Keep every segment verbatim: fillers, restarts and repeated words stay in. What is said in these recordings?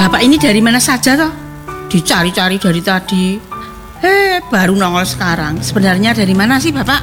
Bapak ini dari mana saja toh? Dicari-cari dari tadi. Eh, baru nongol sekarang. Sebenarnya dari mana sih Bapak?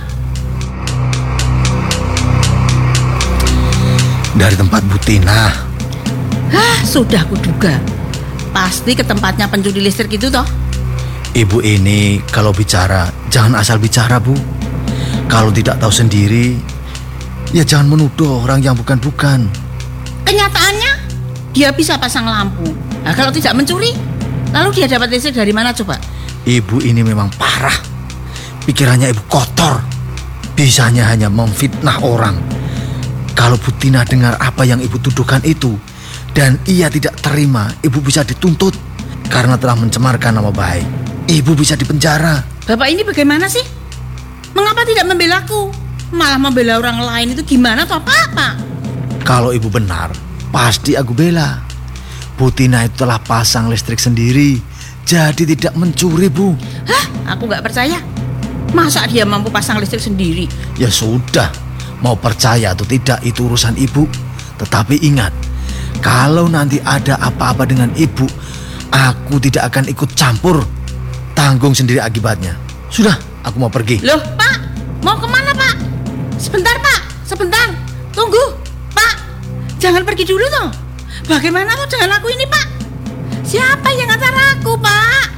Dari tempat Bu Tina. Hah, sudah kuduga. Pasti ke tempatnya pencuri listrik itu toh. Ibu ini kalau bicara jangan asal bicara, Bu. Kalau tidak tahu sendiri, ya jangan menuduh orang yang bukan-bukan. Kenyataannya dia bisa pasang lampu. Nah, kalau tidak mencuri, lalu dia dapat listrik dari mana coba? Ibu ini memang parah. Pikirannya ibu kotor. Bisanya hanya memfitnah orang. Kalau Bu Tina dengar apa yang ibu tuduhkan itu dan ia tidak terima, ibu bisa dituntut karena telah mencemarkan nama baik. Ibu bisa dipenjara. Bapak ini bagaimana sih? Mengapa tidak membelaku? Malah membela orang lain itu gimana toh Pak? Kalau ibu benar, pasti aku bela. Bu Tina itu telah pasang listrik sendiri, jadi tidak mencuri, Bu. Hah? Aku gak percaya. Masa dia mampu pasang listrik sendiri? Ya sudah, mau percaya atau tidak itu urusan ibu. Tetapi ingat, kalau nanti ada apa-apa dengan ibu, aku tidak akan ikut campur. Tanggung sendiri akibatnya. Sudah, aku mau pergi. Loh Pak, mau kemana Pak? Sebentar Pak, sebentar. Tunggu Pak, jangan pergi dulu toh. Bagaimana mau dengan aku ini Pak? Siapa yang ngantar aku Pak?